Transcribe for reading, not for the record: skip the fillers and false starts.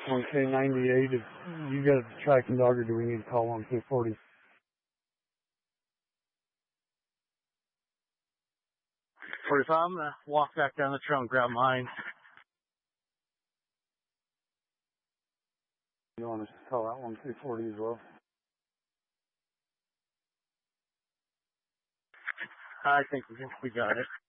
Okay, 98. If you got a tracking dog, or do we need to call on 240? Or if I'm gonna walk back down the trail and grab mine. You want us to call that one 240 as well? I think we got it.